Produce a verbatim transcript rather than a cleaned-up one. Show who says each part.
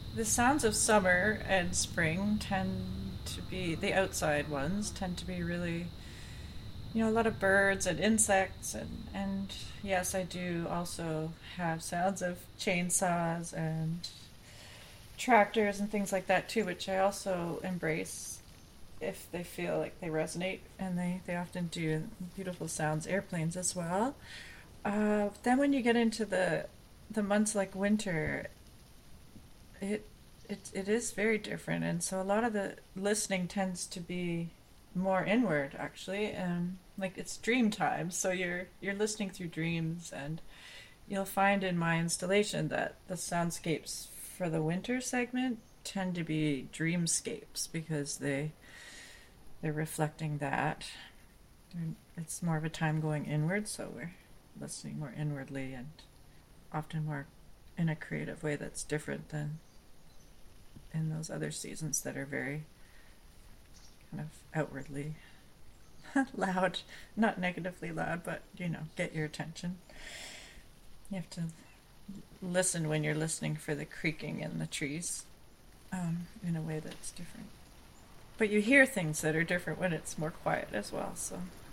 Speaker 1: The sounds of summer and spring tend to be, the outside ones tend to be really, you know, a lot of birds and insects. And, and yes, I do also have sounds of chainsaws and tractors and things like that too, which I also embrace if they feel like they resonate, and they, they often do beautiful sounds, airplanes as well. Uh, then when you get into the the months like winter, it it it is very different, and so a lot of the listening tends to be more inward actually, and like it's dream time, so you're you're listening through dreams, and you'll find in my installation that the soundscapes for the winter segment tend to be dreamscapes because they they're reflecting that. It's more of a time going inward, so we're listening more inwardly and often more in a creative way that's different than in those other seasons that are very kind of outwardly loud, not negatively loud, but you know, get your attention. You have to listen when you're listening for the creaking in the trees, um, in a way that's different. But you hear things that are different when it's more quiet as well. So